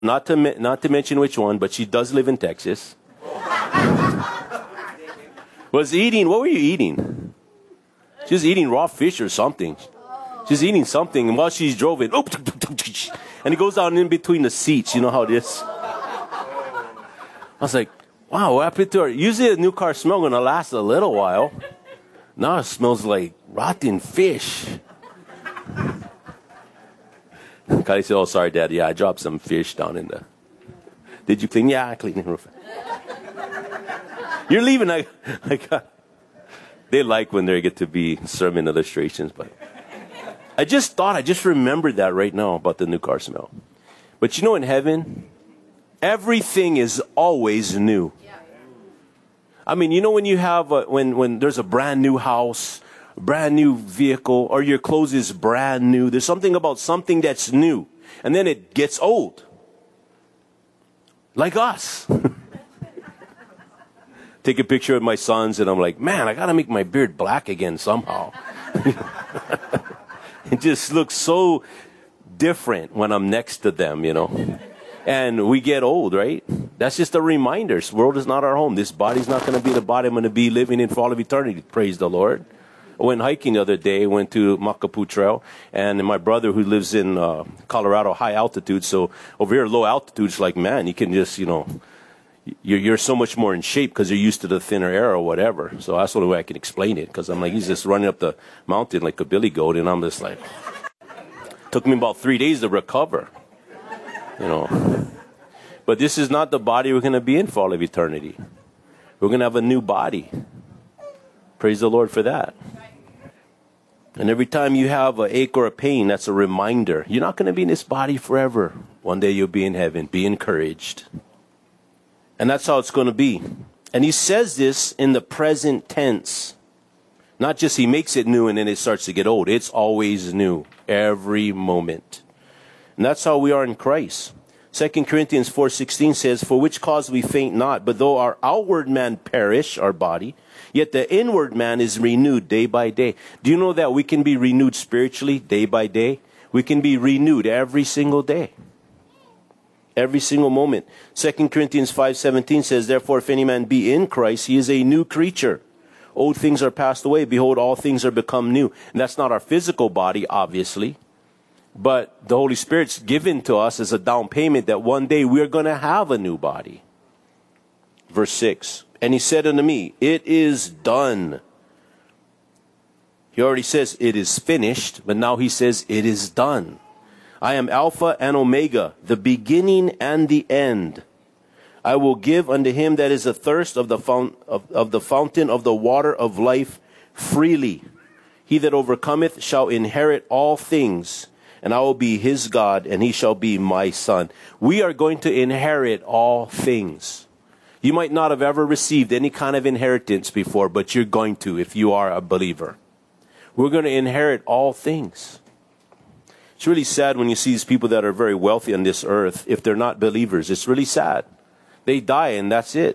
not to mention which one, but she does live in Texas, was eating, what were you eating? She was eating raw fish or something. She's eating something, and while she's drove it, and it goes down in between the seats. You know how it is? I was like, wow, what happened to her? Usually a new car smell going to last a little while. Now it smells like rotten fish. Kylie said, oh, sorry, Dad. Yeah, I dropped some fish down in the... Did you clean? Yeah, I cleaned it. You're leaving. They like when they get to be sermon illustrations, but... I just remembered that right now about the new car smell. But you know, in heaven, everything is always new. I mean, you know, when you have, when there's a brand new house, brand new vehicle, or your clothes is brand new, there's something about something that's new. And then it gets old. Like us. Take a picture of my sons and I'm like, man, I got to make my beard black again somehow. It just looks so different when I'm next to them, you know. And we get old, right? That's just a reminder. This world is not our home. This body's not going to be the body I'm going to be living in for all of eternity. Praise the Lord. I went hiking the other day, went to Makapu Trail, and my brother who lives in Colorado, high altitude, so over here, low altitude, it's like, man, you can just, you know, you're so much more in shape because you're used to the thinner air or whatever. So that's the only way I can explain it, because I'm like, he's just running up the mountain like a billy goat, and I'm just like, took me about 3 days to recover, you know. But this is not the body we're going to be in for all of eternity. We're going to have a new body. Praise the Lord for that. And every time you have an ache or a pain, that's a reminder. You're not going to be in this body forever. One day you'll be in heaven. Be encouraged. And that's how it's going to be. And he says this in the present tense. Not just he makes it new and then it starts to get old. It's always new. Every moment. And that's how we are in Christ. 2 Corinthians 4:16 says, for which cause we faint not, but though our outward man perish, our body, yet the inward man is renewed day by day. Do you know that we can be renewed spiritually day by day? We can be renewed every single day. Every single moment. 2 Corinthians 5:17 says, therefore, if any man be in Christ, he is a new creature. Old things are passed away. Behold, all things are become new. And that's not our physical body, obviously. But the Holy Spirit's given to us as a down payment that one day we're going to have a new body. Verse 6. And he said unto me, it is done. He already says it is finished, but now he says it is done. I am Alpha and Omega, the beginning and the end. I will give unto him that is athirst of the fountain of the water of life freely. He that overcometh shall inherit all things, and I will be his God, and he shall be my son. We are going to inherit all things. You might not have ever received any kind of inheritance before, but you're going to if you are a believer. We're going to inherit all things. It's really sad when you see these people that are very wealthy on this earth, if they're not believers. It's really sad. They die and that's it.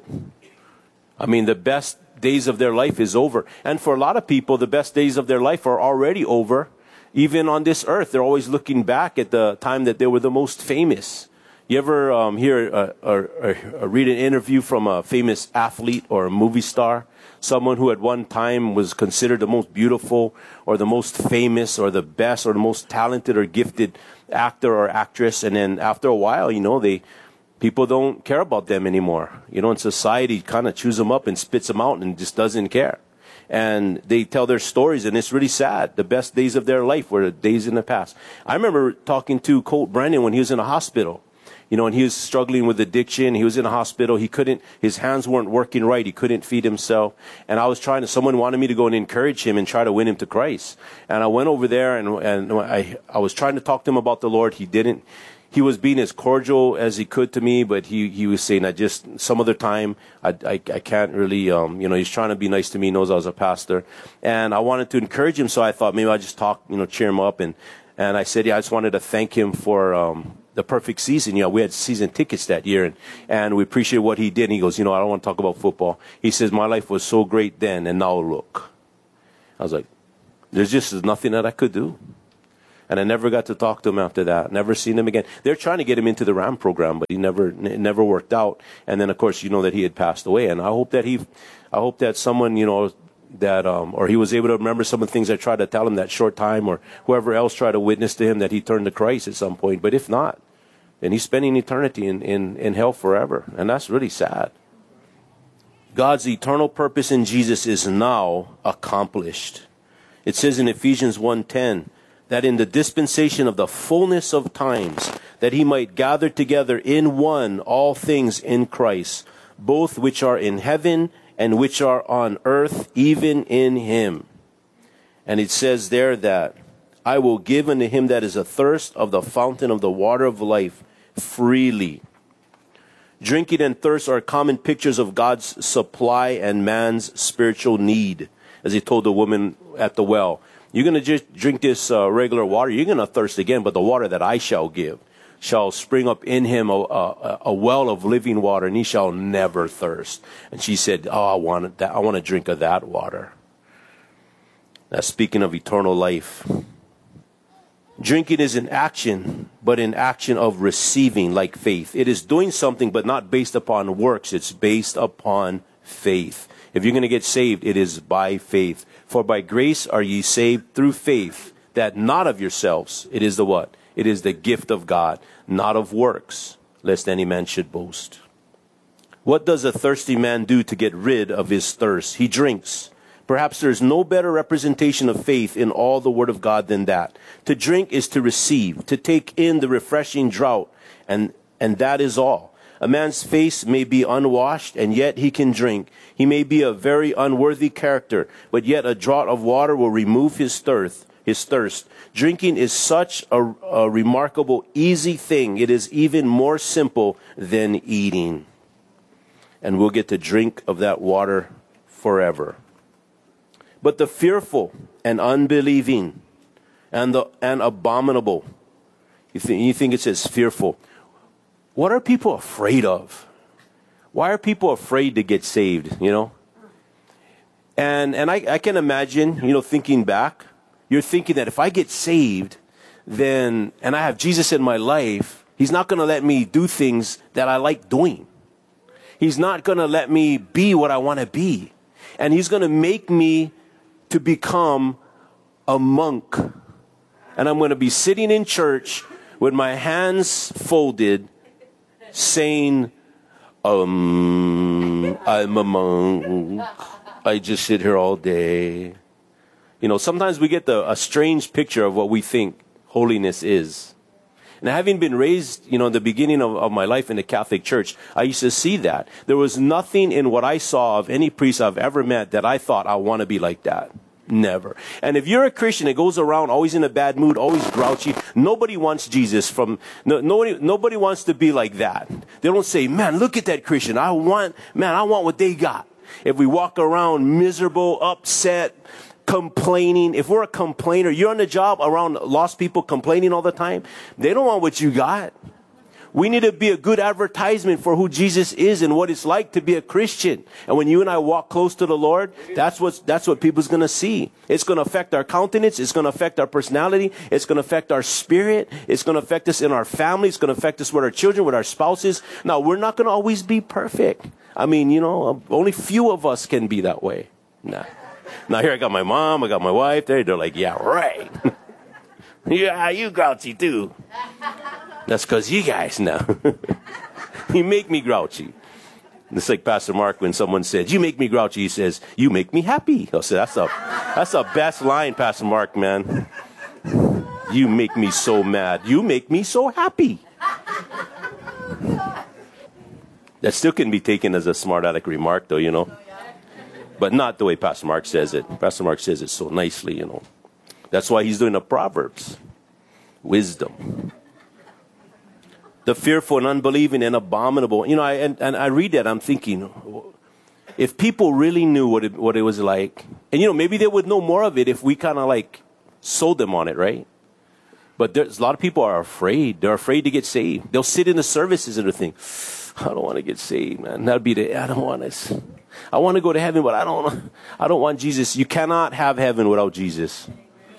I mean, the best days of their life is over. And for a lot of people, the best days of their life are already over. Even on this earth, they're always looking back at the time that they were the most famous. You ever hear or read an interview from a famous athlete or a movie star? Someone who at one time was considered the most beautiful or the most famous or the best or the most talented or gifted actor or actress. And then after a while, you know, people don't care about them anymore. You know, and society kind of chews them up and spits them out and just doesn't care. And they tell their stories, and it's really sad. The best days of their life were the days in the past. I remember talking to Colt Brennan when he was in a hospital. You know, and he was struggling with addiction. He was in a hospital. His hands weren't working right. He couldn't feed himself. And someone wanted me to go and encourage him and try to win him to Christ. And I went over there and I was trying to talk to him about the Lord. He was being as cordial as he could to me, but he was saying, some other time, I can't really, he's trying to be nice to me. He knows I was a pastor. And I wanted to encourage him. So I thought maybe I'd just talk, cheer him up. And I said, I just wanted to thank him for, the perfect season. We had season tickets that year and we appreciate what he did. And he goes, I don't want to talk about football. He says, my life was so great then and now look. I was like, there's nothing that I could do. And I never got to talk to him after that. Never seen him again. They're trying to get him into the RAM program, but it never worked out. And then, of course, you know that he had passed away. And I hope that someone, or he was able to remember some of the things I tried to tell him that short time, or whoever else tried to witness to him that he turned to Christ at some point. But if not, then he's spending eternity in hell forever. And that's really sad. God's eternal purpose in Jesus is now accomplished. It says in Ephesians 1:10, that in the dispensation of the fullness of times, that he might gather together in one all things in Christ, both which are in heaven and which are on earth, even in him. And it says there that, I will give unto him that is athirst of the fountain of the water of life freely. Drinking and thirst are common pictures of God's supply and man's spiritual need. As he told the woman at the well, you're going to just drink this regular water. You're going to thirst again, but the water that I shall give shall spring up in him a well of living water, and he shall never thirst. And she said, I want that. I want to drink of that water. That's speaking of eternal life. Drinking is an action, but an action of receiving, like faith. It is doing something, but not based upon works. It's based upon faith. If you're going to get saved, it is by faith. For by grace are ye saved through faith, that not of yourselves. It is the what? It is the gift of God, not of works, lest any man should boast. What does a thirsty man do to get rid of his thirst? He drinks. Perhaps there is no better representation of faith in all the Word of God than that. To drink is to receive, to take in the refreshing draught, and that is all. A man's face may be unwashed, and yet he can drink. He may be a very unworthy character, but yet a draught of water will remove his thirst. Drinking is such a remarkable, easy thing. It is even more simple than eating. And we'll get to drink of that water forever. But the fearful and unbelieving and abominable, you think it says fearful. What are people afraid of? Why are people afraid to get saved, And I can imagine, thinking back, you're thinking that if I get saved, and I have Jesus in my life, he's not going to let me do things that I like doing. He's not going to let me be what I want to be. And he's going to make me to become a monk. And I'm going to be sitting in church with my hands folded, saying, I'm a monk. I just sit here all day. Sometimes we get a strange picture of what we think holiness is. And having been raised, in the beginning of my life in the Catholic Church, I used to see that. There was nothing in what I saw of any priest I've ever met that I thought I want to be like that. Never. And if you're a Christian that goes around always in a bad mood, always grouchy, nobody wants Jesus nobody wants to be like that. They don't say, man, look at that Christian. I want what they got. If we walk around miserable, upset, complaining, if we're a complainer, you're on the job around lost people complaining all the time, they don't want what you got. We need to be a good advertisement for who Jesus is and what it's like to be a Christian. And when you and I walk close to the Lord, that's what people's going to see. It's going to affect our countenance. It's going to affect our personality. It's going to affect our spirit. It's going to affect us in our family. It's going to affect us with our children, with our spouses. Now, we're not going to always be perfect. I mean, only few of us can be that way. Nah. Now here I got my mom, I got my wife. They're like, yeah, right. Yeah, you grouchy too. That's because you guys know. You make me grouchy. It's like Pastor Mark when someone said, you make me grouchy. He says, you make me happy. I said, that's the best line, Pastor Mark, man. You make me so mad. You make me so happy. That still can be taken as a smart aleck remark, though, But not the way Pastor Mark says it. Pastor Mark says it so nicely, That's why he's doing the Proverbs. Wisdom. The fearful and unbelieving and abominable. I read that, I'm thinking, if people really knew what it was like, and maybe they would know more of it if we kind of sold them on it, right? But there's a lot of people are afraid. They're afraid to get saved. They'll sit in the services and they'll think, I don't want to get saved, man. I don't want this. I want to go to heaven, but I don't want Jesus. You cannot have heaven without Jesus.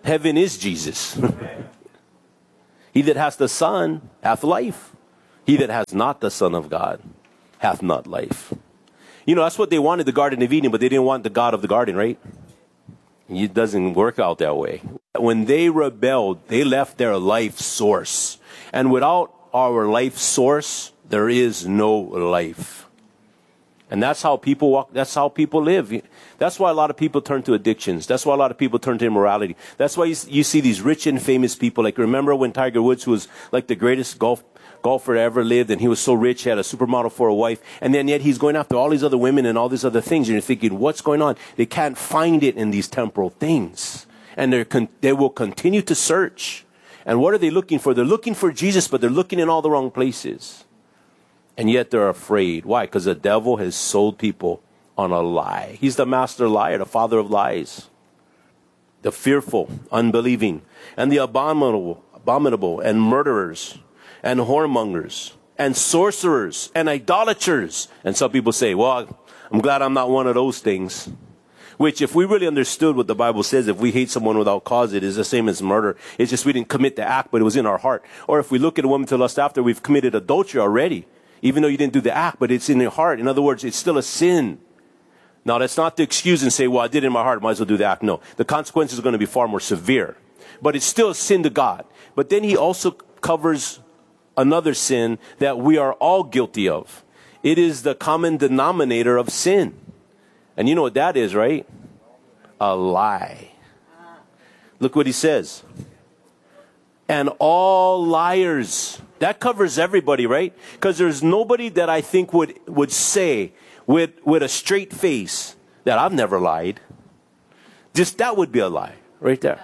Heaven is Jesus. He that has the Son hath life. He that has not the Son of God hath not life. You know, that's what they wanted, the Garden of Eden, but they didn't want the God of the garden, right? It doesn't work out that way. When they rebelled, they left their life source. And without our life source, there is no life. And that's how people walk. That's how people live. That's why a lot of people turn to addictions. That's why a lot of people turn to immorality. That's why you see these rich and famous people. Like, remember when Tiger Woods, who was like the greatest golfer ever lived, and he was so rich, he had a supermodel for a wife, and then yet he's going after all these other women and all these other things, and you're thinking, what's going on? They can't find it in these temporal things. And they will continue to search. And what are they looking for? They're looking for Jesus, but they're looking in all the wrong places. And yet they're afraid. Why? Because the devil has sold people on a lie. He's the master liar, the father of lies. The fearful, unbelieving, and the abominable, and murderers, and whoremongers, and sorcerers, and idolaters. And some people say, well, I'm glad I'm not one of those things. Which, if we really understood what the Bible says, if we hate someone without cause, it is the same as murder. It's just we didn't commit the act, but it was in our heart. Or if we look at a woman to lust after, we've committed adultery already. Even though you didn't do the act, but it's in your heart. In other words, it's still a sin. Now, that's not the excuse and say, well, I did it in my heart, might as well do the act. No, the consequences are going to be far more severe. But it's still a sin to God. But then he also covers another sin that we are all guilty of. It is the common denominator of sin. And you know what that is, right? A lie. Look what he says. And all liars. That covers everybody, right? Because there's nobody that I think would say with a straight face that I've never lied. Just that would be a lie right there.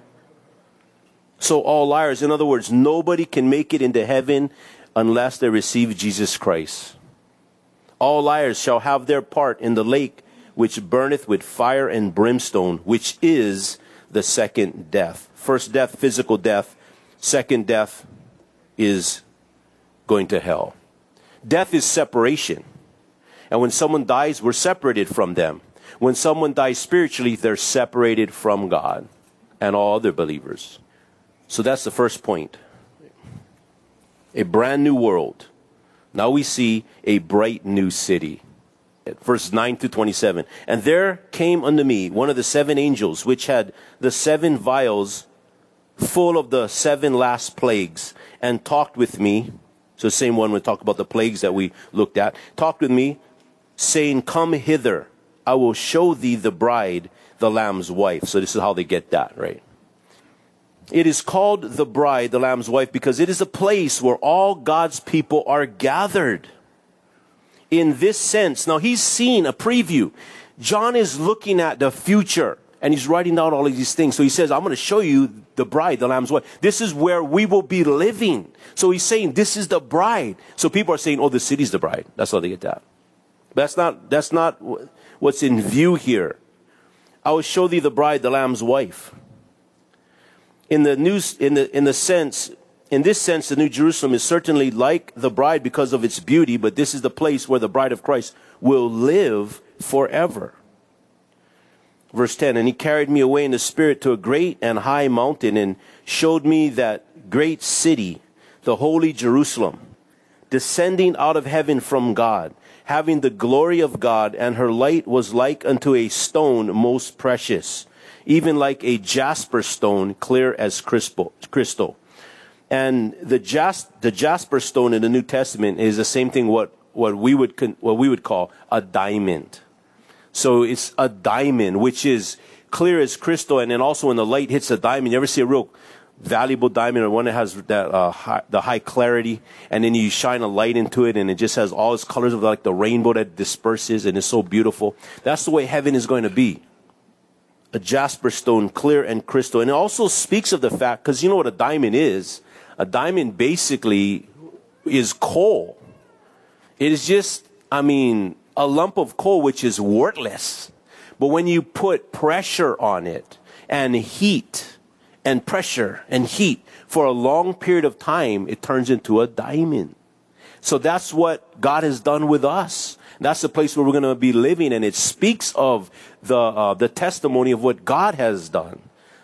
So all liars. In other words, nobody can make it into heaven unless they receive Jesus Christ. All liars shall have their part in the lake which burneth with fire and brimstone, which is the second death. First death, physical death. Second death is going to hell. Death is separation. And when someone dies, we're separated from them. When someone dies spiritually, they're separated from God and all other believers. So that's the first point. A brand new world. Now we see a bright new city. Verse 9 to 27. And there came unto me one of the seven angels, which had the seven vials full of the seven last plagues, and talked with me. So the same one we talked about the plagues that we looked at. Talked with me, saying, come hither, I will show thee the bride, the Lamb's wife. So this is how they get that, right? It is called the bride, the Lamb's wife, because it is a place where all God's people are gathered. In this sense, now he's seen a preview. John is looking at the future, and he's writing down all of these things. So he says, I'm going to show you the bride, the Lamb's wife. This is where we will be living. So he's saying, this is the bride. So people are saying, oh, the city's the bride. That's how they get that. But that's not what's in view here. I will show thee the bride, the Lamb's wife. In this sense, the New Jerusalem is certainly like the bride because of its beauty, but this is the place where the bride of Christ will live forever. Verse 10, and he carried me away in the spirit to a great and high mountain, and showed me that great city, the holy Jerusalem, descending out of heaven from God, having the glory of God, and her light was like unto a stone most precious, even like a jasper stone, clear as crystal. And the jasper stone in the New Testament is the same thing what we would call a diamond. So it's a diamond, which is clear as crystal, and then also when the light hits a diamond, you ever see a real valuable diamond or one that has that the high clarity, and then you shine a light into it, and it just has all its colors of like the rainbow that disperses, and it's so beautiful. That's the way heaven is going to be. A jasper stone, clear and crystal. And it also speaks of the fact, because you know what a diamond is. A diamond basically is coal. It is just, a lump of coal which is worthless. But when you put pressure on it, and heat, and pressure, and heat, for a long period of time, it turns into a diamond. So that's what God has done with us. That's the place where we're going to be living, and it speaks of the testimony of what God has done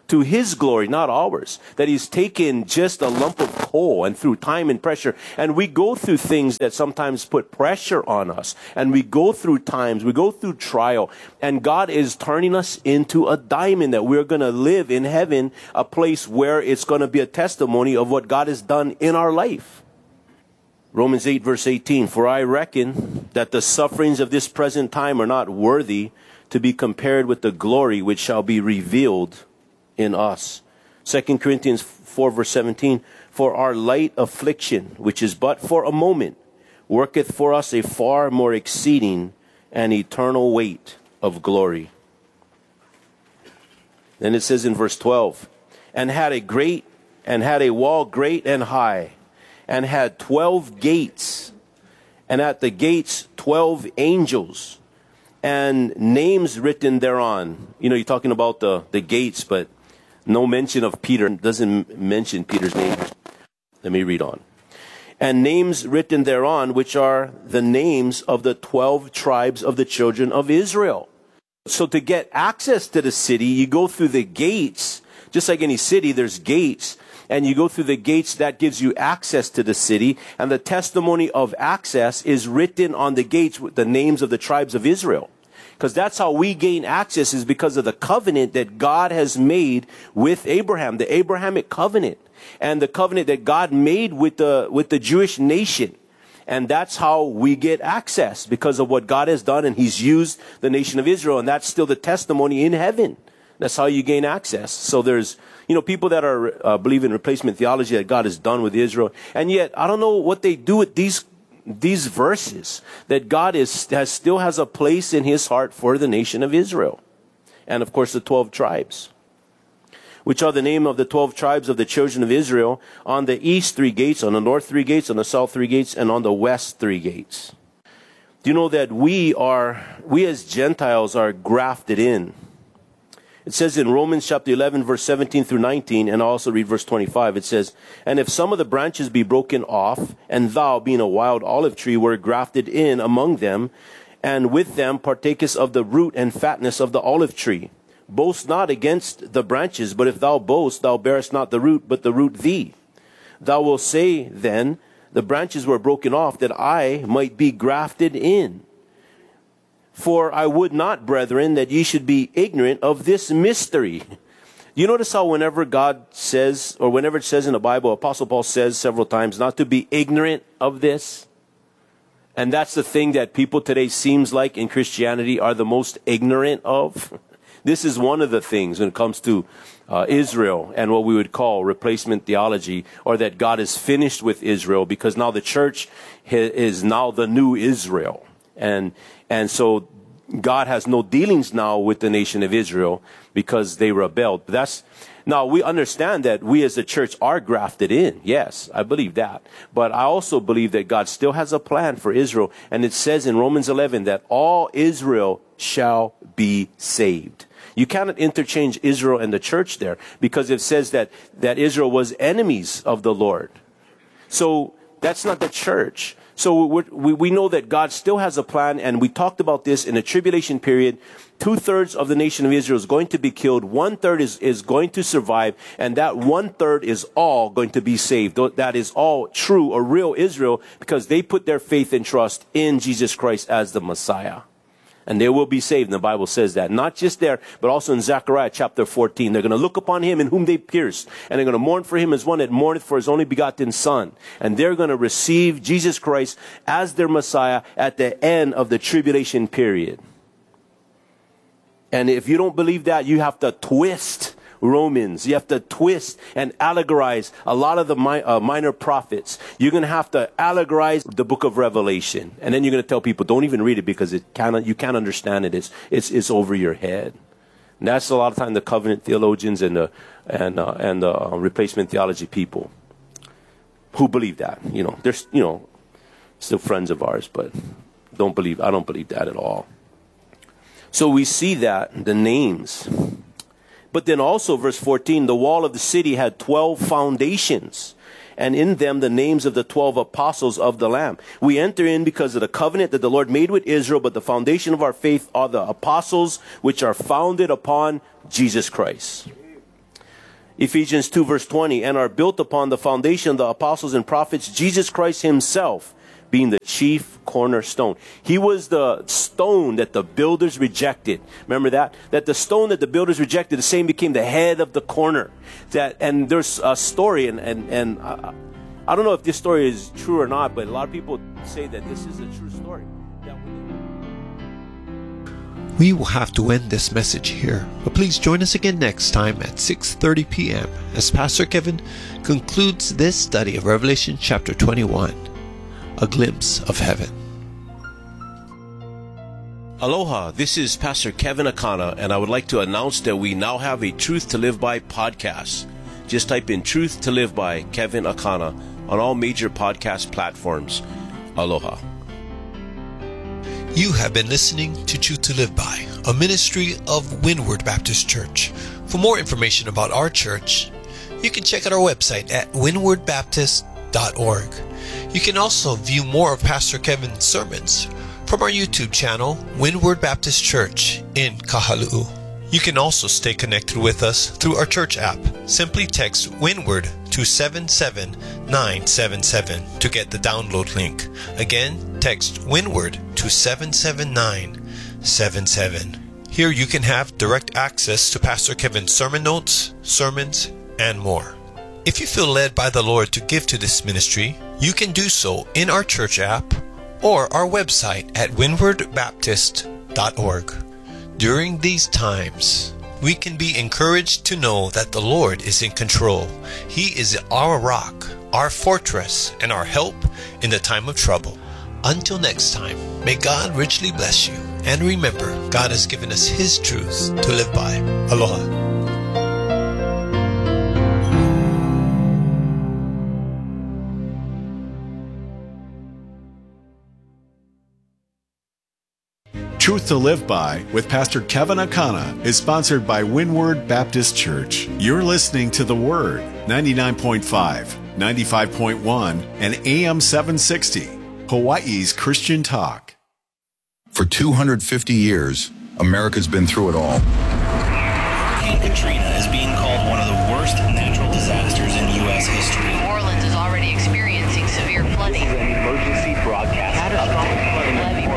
to his glory, not ours. That he's taken just a lump of coal and through time and pressure. And we go through things that sometimes put pressure on us. And we go through times, we go through trial. And God is turning us into a diamond that we're going to live in heaven, a place where it's going to be a testimony of what God has done in our life. Romans 8 verse 18, for I reckon that the sufferings of this present time are not worthy to be compared with the glory which shall be revealed in us. 2 Corinthians 4 verse 17, for our light affliction, which is but for a moment, worketh for us a far more exceeding and eternal weight of glory. Then it says in verse 12, and had a wall great and high, and had 12 gates, and at the gates 12 angels, and names written thereon. You know, you're talking about the gates, but no mention of Peter. It doesn't mention Peter's name. Let me read on. And names written thereon, which are the names of the 12 tribes of the children of Israel. So to get access to the city, you go through the gates. Just like any city, there's gates. And you go through the gates, that gives you access to the city. And the testimony of access is written on the gates with the names of the tribes of Israel. Because that's how we gain access, is because of the covenant that God has made with Abraham, the Abrahamic covenant, and the covenant that God made with the Jewish nation. And that's how we get access, because of what God has done, and he's used the nation of Israel. And that's still the testimony in heaven. That's how you gain access. So there's, people that are believe in replacement theology that God has done with Israel. And yet, I don't know what they do with these verses, that God still has a place in his heart for the nation of Israel. And of course the 12 tribes, which are the name of the 12 tribes of the children of Israel, on the east 3 gates, on the north 3 gates, on the south 3 gates, and on the west 3 gates. Do you know that we as Gentiles are grafted in? It says in Romans chapter 11, verse 17 through 19, and I'll also read verse 25, it says, and if some of the branches be broken off, and thou, being a wild olive tree, were grafted in among them, and with them partakest of the root and fatness of the olive tree, boast not against the branches, but if thou boast, thou bearest not the root, but the root thee. Thou wilt say then, the branches were broken off, that I might be grafted in. For I would not, brethren, that ye should be ignorant of this mystery. You notice how whenever God says, or whenever it says in the Bible, Apostle Paul says several times, not to be ignorant of this. And that's the thing that people today seems like in Christianity are the most ignorant of. This is one of the things when it comes to Israel and what we would call replacement theology, or that God is finished with Israel, because now the church is now the new Israel. And so God has no dealings now with the nation of Israel because they rebelled. Now we understand that we as a church are grafted in. Yes, I believe that. But I also believe that God still has a plan for Israel. And it says in Romans 11 that all Israel shall be saved. You cannot interchange Israel and the church there, because it says that Israel was enemies of the Lord. So that's not the church. So we know that God still has a plan, and we talked about this in the tribulation period. 2/3 of the nation of Israel is going to be killed. 1/3 is going to survive, and that 1/3 is all going to be saved. That is all true or real Israel, because they put their faith and trust in Jesus Christ as the Messiah. And they will be saved. And the Bible says that. Not just there, but also in Zechariah chapter 14. They're going to look upon him in whom they pierced. And they're going to mourn for him as one that mourneth for his only begotten son. And they're going to receive Jesus Christ as their Messiah at the end of the tribulation period. And if you don't believe that, you have to twist Romans. You have to twist and allegorize a lot of the minor prophets. You're going to have to allegorize the book of Revelation. And then you're going to tell people, don't even read it, because you can't understand it. It's over your head. And that's a lot of time the covenant theologians and the replacement theology people who believe that. They're still friends of ours, but I don't believe that at all. So we see that the names. But then also, verse 14, the wall of the city had 12 foundations, and in them the names of the 12 apostles of the Lamb. We enter in because of the covenant that the Lord made with Israel, but the foundation of our faith are the apostles, which are founded upon Jesus Christ. Ephesians 2 verse 20, and are built upon the foundation of the apostles and prophets, Jesus Christ himself being the chief cornerstone. He was the stone that the builders rejected. Remember that? That the stone that the builders rejected, the same became the head of the corner. And there's a story, and I don't know if this story is true or not, but a lot of people say that this is a true story. We will have to end this message here, but please join us again next time at 6:30 p.m. as Pastor Kevin concludes this study of Revelation chapter 21, a glimpse of heaven. Aloha, this is Pastor Kevin Akana, and I would like to announce that we now have a Truth to Live By podcast. Just type in Truth to Live By Kevin Akana on all major podcast platforms. Aloha. You have been listening to Truth to Live By, a ministry of Windward Baptist Church. For more information about our church, you can check out our website at windwardbaptist.org. You can also view more of Pastor Kevin's sermons from our YouTube channel, Windward Baptist Church in Kahaluu. You can also stay connected with us through our church app. Simply text Windward to 77977 to get the download link. Again, text Windward to 77977. Here you can have direct access to Pastor Kevin's sermon notes, sermons, and more. If you feel led by the Lord to give to this ministry, you can do so in our church app or our website at windwardbaptist.org. During these times, we can be encouraged to know that the Lord is in control. He is our rock, our fortress, and our help in the time of trouble. Until next time, may God richly bless you. And remember, God has given us His truth to live by. Aloha. Truth to Live By with Pastor Kevin Akana is sponsored by Windward Baptist Church. You're listening to The Word, 99.5, 95.1, and AM 760, Hawaii's Christian Talk. For 250 years, America's been through it all. Hurricane Katrina is being called one of the worst natural disasters in U.S. history. New Orleans is already experiencing severe flooding. This is an emergency broadcast. Catastrophic flooding.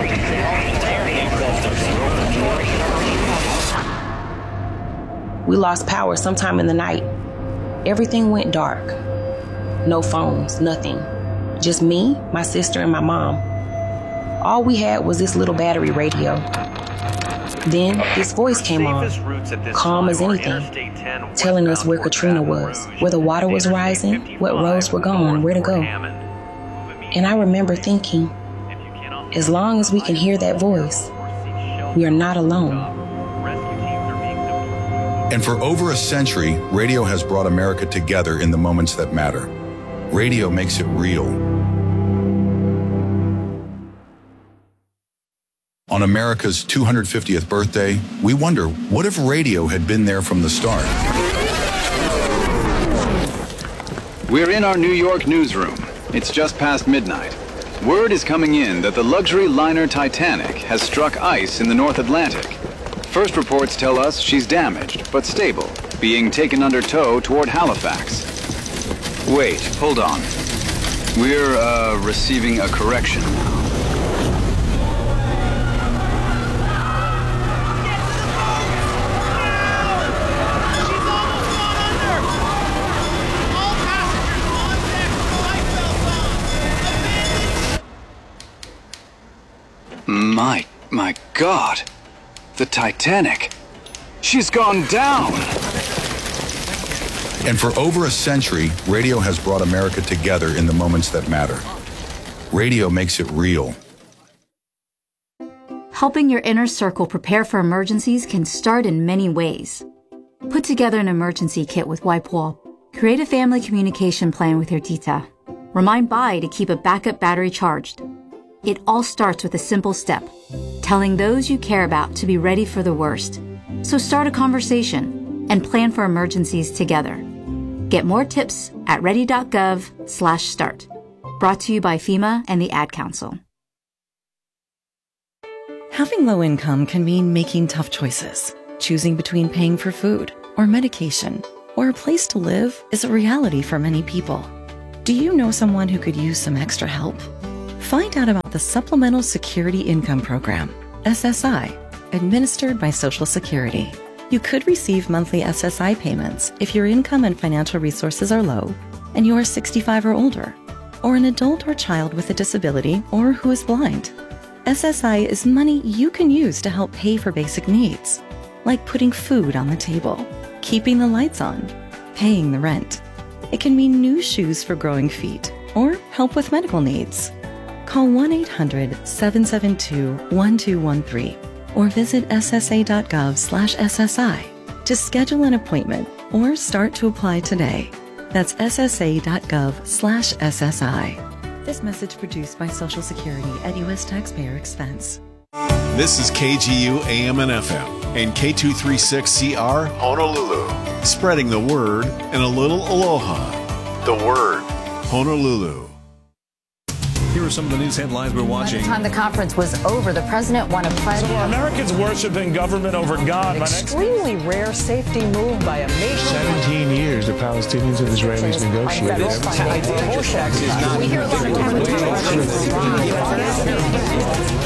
We lost power sometime in the night. Everything went dark. No phones, nothing. Just me, my sister, and my mom. All we had was this little battery radio. Then this voice came on, calm as anything, telling us where Katrina was, where the water was rising, what roads were gone, where to go. And I remember thinking, as long as we can hear that voice, we are not alone. And for over a century, radio has brought America together in the moments that matter. Radio makes it real. On America's 250th birthday, we wonder, what if radio had been there from the start? We're in our New York newsroom. It's just past midnight. Word is coming in that the luxury liner Titanic has struck ice in the North Atlantic. First reports tell us she's damaged, but stable, being taken under tow toward Halifax. Wait, hold on. We're, receiving a correction now. My God. The Titanic. She's gone down. And for over a century, radio has brought America together in the moments that matter. Radio makes it real. Helping your inner circle prepare for emergencies can start in many ways. Put together an emergency kit with Wipewall. Create a family communication plan with your tita. Remind Bai to keep a backup battery charged. It all starts with a simple step, telling those you care about to be ready for the worst. So start a conversation and plan for emergencies together. Get more tips at ready.gov/start. Brought to you by FEMA and the Ad Council. Having low income can mean making tough choices, choosing between paying for food or medication. or a place to live is a reality for many people. Do you know someone who could use some extra help? Find out about the Supplemental Security Income Program, SSI, administered by Social Security. You could receive monthly SSI payments if your income and financial resources are low and you are 65 or older, or an adult or child with a disability or who is blind. SSI is money you can use to help pay for basic needs, like putting food on the table, keeping the lights on, paying the rent. It can mean new shoes for growing feet or help with medical needs. Call 1-800-772-1213 or visit ssa.gov/SSI to schedule an appointment or start to apply today. That's ssa.gov/SSI. This message produced by Social Security at U.S. taxpayer expense. This is KGU AM and FM and K236CR Honolulu. Spreading the word and a little aloha. The Word, Honolulu. Here are some of the news headlines we're watching. By the time the conference was over, the president won a pledge. So Americans worshiping government over God. An extremely rare safety move by a major... 17 years the Palestinians and Israelis negotiated. We hear a lot of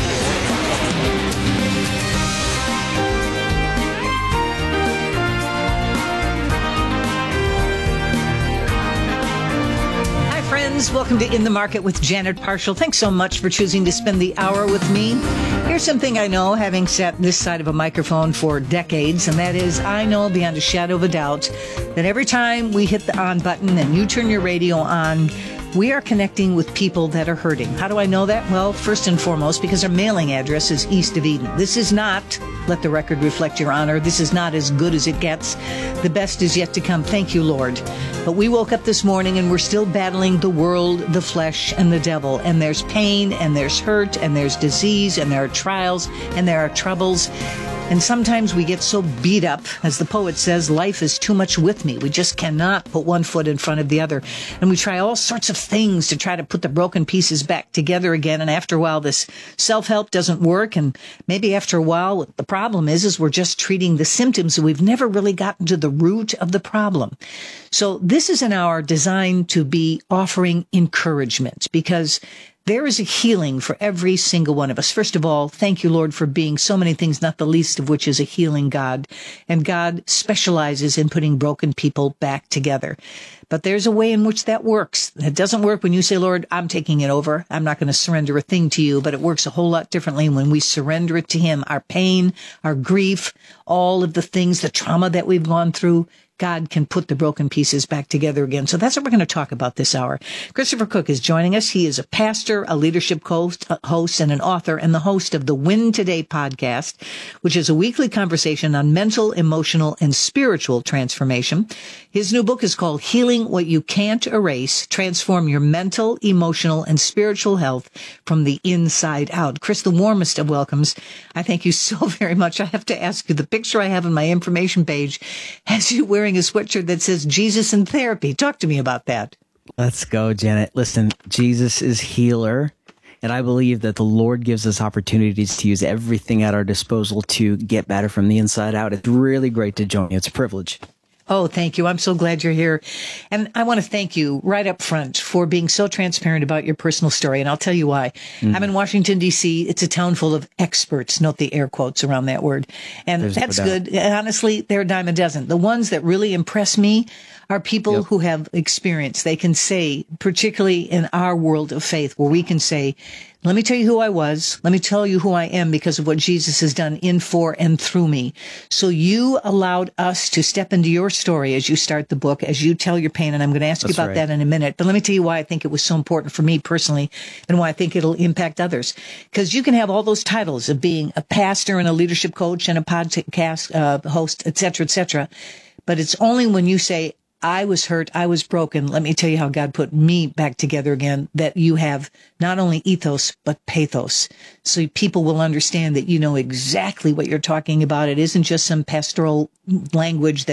friends, welcome to In the Market with Janet Parshall. Thanks so much for choosing to spend the hour with me. Here's something I know, having sat this side of a microphone for decades, and that is I know beyond a shadow of a doubt that every time we hit the on button and you turn your radio on, we are connecting with people that are hurting. How do I know that? Well, first and foremost, because our mailing address is East of Eden. This is not, let the record reflect your honor, this is not as good as it gets. The best is yet to come. Thank you, Lord. But we woke up this morning and we're still battling the world, the flesh, and the devil. And there's pain, and there's hurt, and there's disease, and there are trials, and there are troubles. And sometimes we get so beat up, as the poet says, life is too much with me. We just cannot put one foot in front of the other. And we try all sorts of things to try to put the broken pieces back together again. And after a while, this self-help doesn't work. And maybe after a while, what the problem is we're just treating the symptoms. We've never really gotten to the root of the problem. So this is an hour designed to be offering encouragement, because there is a healing for every single one of us. First of all, thank you, Lord, for being so many things, not the least of which is a healing God. And God specializes in putting broken people back together. But there's a way in which that works. It doesn't work when you say, Lord, I'm taking it over. I'm not going to surrender a thing to you. But it works a whole lot differently when we surrender it to Him. Our pain, our grief, all of the things, the trauma that we've gone through, God can put the broken pieces back together again. So that's what we're going to talk about this hour. Christopher Cook is joining us. He is a pastor, a leadership host, and an author, and the host of the Win Today podcast, which is a weekly conversation on mental, emotional, and spiritual transformation. His new book is called Healing What You Can't Erase, Transform Your Mental, Emotional, and Spiritual Health from the Inside Out. Chris, the warmest of welcomes. I thank you so very much. I have to ask you, the picture I have on my information page has you wearing a sweatshirt that says Jesus in Therapy. Talk to me about that. Let's go, Janet. Listen, Jesus is healer, and I believe that the Lord gives us opportunities to use everything at our disposal to get better from the inside out. It's really great to join you. It's a privilege. Oh, thank you. I'm so glad you're here. And I want to thank you right up front for being so transparent about your personal story. And I'll tell you why. I'm in Washington, D.C. It's a town full of experts. Note the air quotes around that word. And that's good. And honestly, they're a dime a dozen. The ones that really impress me are people who have experience. They can say, particularly in our world of faith, where we can say, let me tell you who I was. Let me tell you who I am because of what Jesus has done in, for, and through me. So you allowed us to step into your story as you start the book, as you tell your pain. And I'm going to ask you about that in a minute. But let me tell you why I think it was so important for me personally and why I think it'll impact others. Because you can have all those titles of being a pastor and a leadership coach and a podcast host, et cetera, but it's only when you say, I was hurt, I was broken, let me tell you how God put me back together again, that you have not only ethos, but pathos. So people will understand that you know exactly what you're talking about. It isn't just some pastoral language that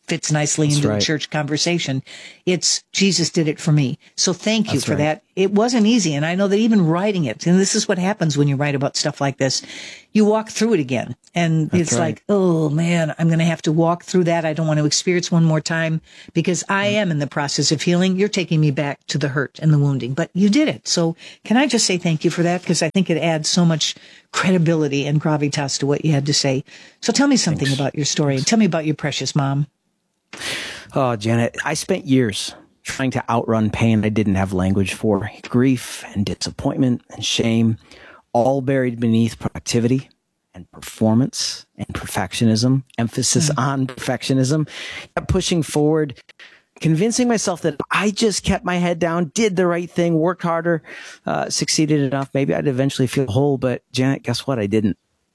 fits nicely into the church conversation. It's Jesus did it for me. So thank you for that. It wasn't easy. And I know that even writing it, and this is what happens when you write about stuff like this, you walk through it again. And it's like, oh man, I'm going to have to walk through that. I don't want to experience one more time because I am in the process of healing. You're taking me back to the hurt and the wounding, but you did it. So can I just say thank you for that? Because I think it adds so much credibility and gravitas to what you had to say. So tell me something about your story and tell me about your precious mom. Oh, Janet, I spent years trying to outrun pain I didn't have language for. Grief and disappointment and shame, all buried beneath productivity and performance and perfectionism, emphasis on perfectionism, kept pushing forward, convincing myself that I just kept my head down, did the right thing, worked harder, succeeded enough. Maybe I'd eventually feel whole, but Janet, guess what? I didn't.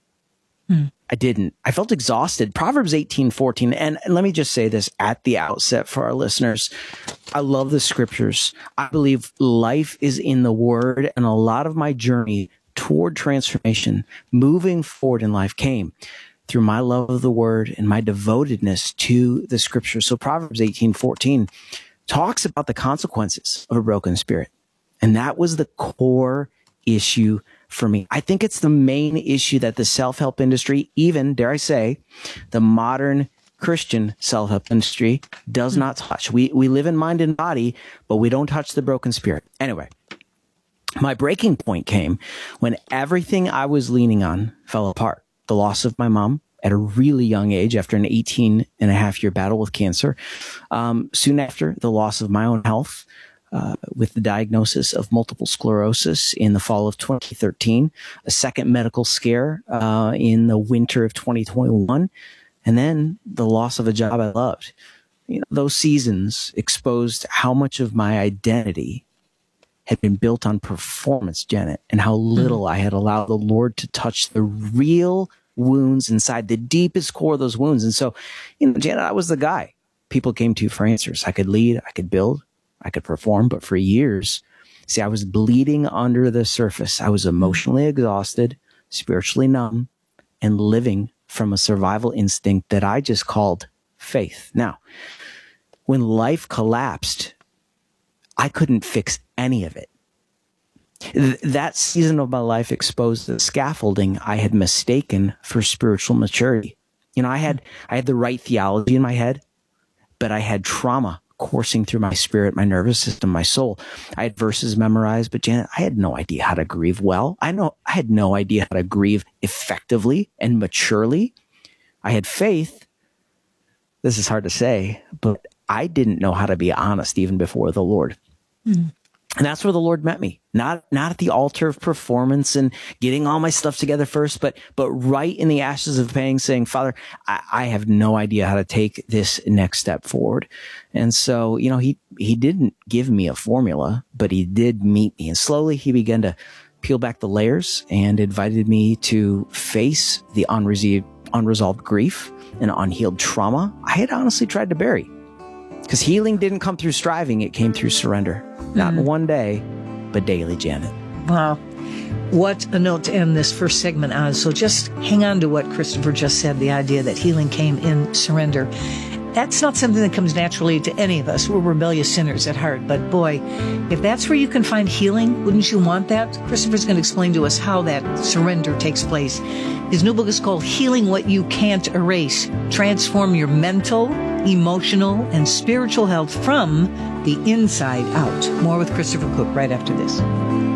I didn't. I felt exhausted. Proverbs 18:14. And let me just say this at the outset for our listeners. I love the scriptures. I believe life is in the word, and a lot of my journey toward transformation, moving forward in life, came through my love of the word and my devotedness to the scriptures. So Proverbs 18:14 talks about the consequences of a broken spirit. And that was the core issue for me. I think it's the main issue that the self-help industry, even, dare I say, the modern Christian self-help industry does not touch. We live in mind and body, but we don't touch the broken spirit. Anyway, my breaking point came when everything I was leaning on fell apart. The loss of my mom at a really young age after an 18-and-a-half-year battle with cancer. Soon after, the loss of my own health, with the diagnosis of multiple sclerosis in the fall of 2013, a second medical scare in the winter of 2021, and then the loss of a job I loved. You know, those seasons exposed how much of my identity had been built on performance, Janet, and how little I had allowed the Lord to touch the real wounds inside, the deepest core of those wounds. And so, you know, Janet, I was the guy people came to for answers. I could lead, I could build, I could perform, but for years, see, I was bleeding under the surface. I was emotionally exhausted, spiritually numb, and living from a survival instinct that I just called faith. Now, when life collapsed, I couldn't fix any of it. That season of my life exposed the scaffolding I had mistaken for spiritual maturity. You know, I had the right theology in my head, but I had trauma coursing through my spirit, my nervous system, my soul. I had verses memorized, but Janet, I had no idea how to grieve well. I had no idea how to grieve effectively and maturely. I had faith. This is hard to say, but I didn't know how to be honest even before the Lord. Mm. And that's where the Lord met me. Not at the altar of performance and getting all my stuff together first, but right in the ashes of pain, saying, Father, I have no idea how to take this next step forward. And so, you know, he didn't give me a formula, but he did meet me. And slowly he began to peel back the layers and invited me to face the unresolved grief and unhealed trauma I had honestly tried to bury. Because healing didn't come through striving, it came through surrender. Not one day, but daily, Janet. Wow. What a note to end this first segment on. So just hang on to what Christopher just said, the idea that healing came in surrender. That's not something that comes naturally to any of us. We're rebellious sinners at heart. But boy, if that's where you can find healing, wouldn't you want that? Christopher's going to explain to us how that surrender takes place. His new book is called Healing What You Can't Erase. Transform your mental, emotional, and spiritual health from the inside out. More with Christopher Cook right after this.